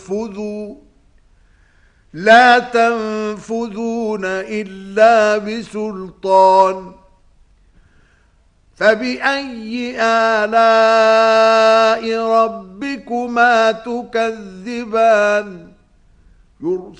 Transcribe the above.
تنفذوا لا تنفذون إلا بسلطان فبأي آلاء ربكما تكذبان